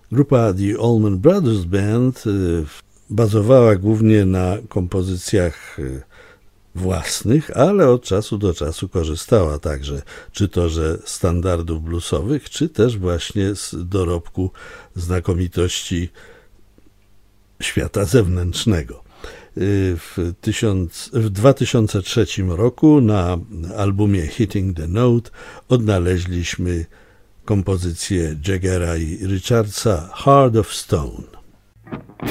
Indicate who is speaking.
Speaker 1: Grupa The Allman Brothers Band bazowała głównie na kompozycjach własnych, ale od czasu do czasu korzystała także czy to ze standardów bluesowych, czy też właśnie z dorobku znakomitości świata zewnętrznego. W 2003 roku na albumie Hitting the Note odnaleźliśmy kompozycję Jaggera i Richardsa Heart of Stone.